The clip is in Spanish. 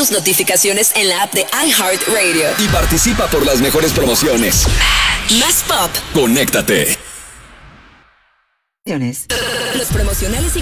tus notificaciones en la app de iHeartRadio. Y participa por las mejores promociones. Más pop. Conéctate. Los promocionales y